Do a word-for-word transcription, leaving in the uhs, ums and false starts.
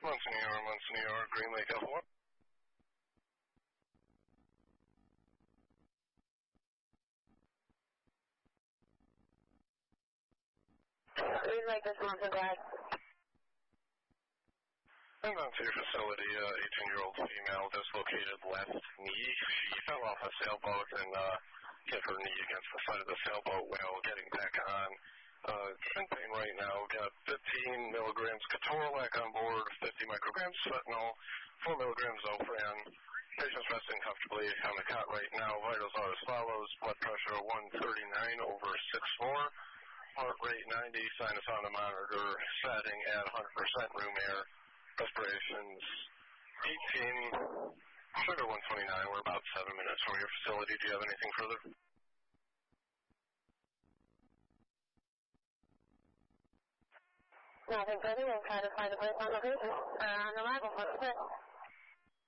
Monsignor, Monsignor, Green Lake Alpha one. Green Lake, this one's back. And onto your facility, uh, eighteen-year-old female dislocated left knee. She fell off a sailboat and uh, hit her knee against the side of the sailboat while getting back on. Uh, in pain right now. Got fifteen milligrams ketorolac on board, fifty micrograms fentanyl, four milligrams Zofran. Patient's resting comfortably on the cot right now. Vitals are as follows. Blood pressure one thirty-nine over six four. Heart rate ninety. Sinus on the monitor. Setting at one hundred percent room air. Respirations eighteen. Sugar one twenty-nine. We're about seven minutes from your facility. Do you have anything further? Nothing further. We'll try to find a place on location. Uh, on arrival for the